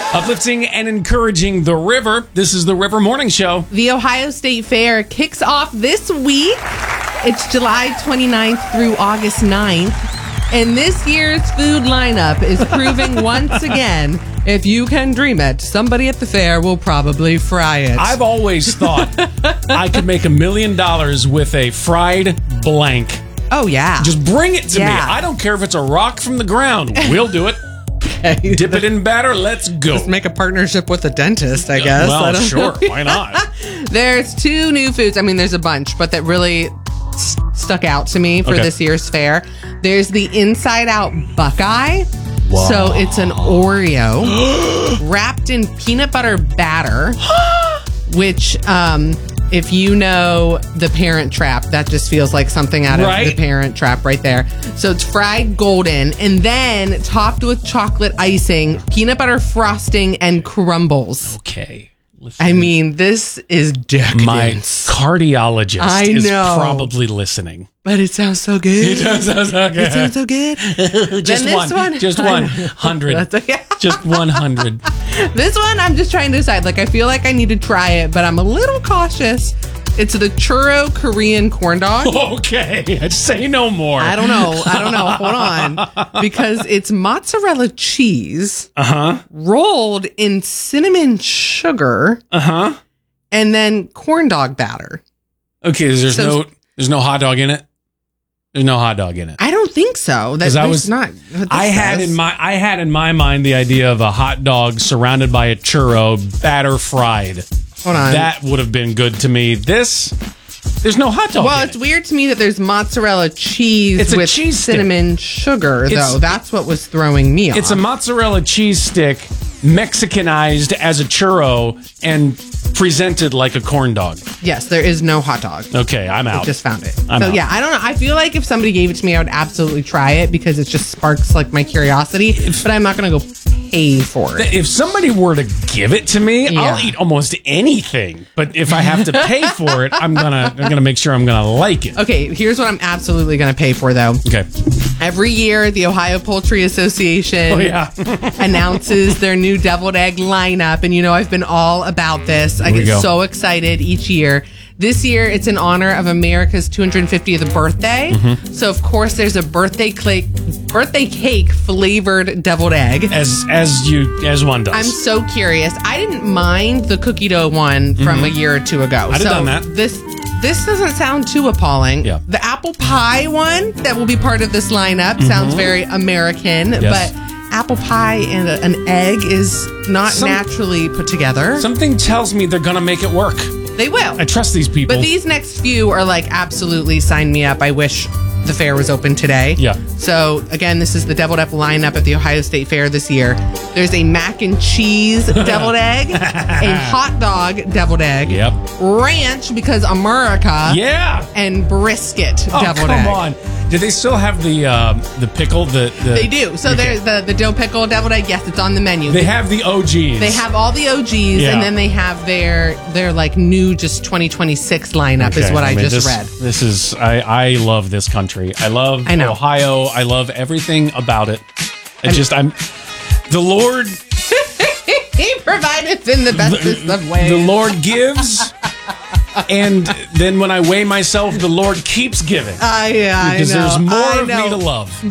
Uplifting and encouraging the river. This is the River Morning Show. The Ohio State Fair kicks off this week. It's July 29th through August 9th. And this year's food lineup is proving once again, if you can dream it, somebody at the fair will probably fry it. I've always thought I could make $1 million with a fried blank. Oh, yeah. Just bring it to me. Yeah. I don't care if it's a rock from the ground. We'll do it. Okay. Dip it in batter. Let's go. Let's make a partnership with a dentist, I guess. Well, I don't sure. know. Why not? There's two new foods. I mean, there's a bunch, but that really stuck out to me for this year's fair. There's the Inside Out Buckeye. Wow. So it's an Oreo wrapped in peanut butter batter, which, if you know The Parent Trap, that just feels like something out of The Parent Trap right there. So it's fried golden and then topped with chocolate icing, peanut butter frosting, and crumbles. Okay. Listen. I mean, this is decadence. My cardiologist is probably listening. But it sounds so good. It does sound so good. It sounds so good. Just Just 100. That's okay. Just 100. This one, I'm just trying to decide. Like, I feel like I need to try it, but I'm a little cautious. It's the Churro Korean corn dog. Okay, say no more. I don't know. Hold on. Because it's mozzarella cheese rolled in cinnamon sugar and then corn dog batter. Okay, there's no hot dog in it? There's no hot dog in it. I don't think so. I had in my mind the idea of a hot dog surrounded by a churro, batter fried. Hold on. That would have been good to me. There's no hot dog. Well, it's weird to me that there's mozzarella cheese with cinnamon sugar, though. That's what was throwing me off. It's a mozzarella cheese stick Mexicanized as a churro and presented like a corn dog. Yes, there is no hot dog. Okay, I'm out. I just found it. I'm out. Yeah, I don't know. I feel like if somebody gave it to me, I would absolutely try it because it just sparks like my curiosity. But I'm not going to go pay for it. If somebody were to give it to me, I'll eat almost anything. But if I have to pay for it, I'm gonna make sure I'm gonna like it. Okay, here's what I'm absolutely gonna pay for though. Okay. Every year, the Ohio Poultry Association announces their new deviled egg lineup, and I've been all about this. I get so excited each year. This year, it's in honor of America's 250th birthday. So, of course, there's a birthday cake flavored deviled egg. As one does. I'm so curious. I didn't mind the cookie dough one from a year or two ago. I'd have done that. This doesn't sound too appalling. Yeah. The apple pie one that will be part of this lineup sounds very American, but apple pie and an egg is not naturally put together. Something tells me they're gonna make it work. They will. I trust these people. But these next few are like, absolutely sign me up. I wish the fair was open today. Yeah. So, again, this is the deviled egg lineup at the Ohio State Fair this year. There's a mac and cheese deviled egg, a hot dog deviled egg, ranch because America, and brisket deviled egg. Come on. Do they still have the pickle? They do. So there's the dill pickle deviled egg. Yes, it's on the menu. They have the OGs. They have all the OGs, and then they have their like new just 2026 lineup is what I just read. This is I love this country. I love Ohio. I love everything about it. The Lord He provided in the bestest of ways. The Lord gives. And then when I weigh myself, the Lord keeps giving. I know. Because there's more of me to love.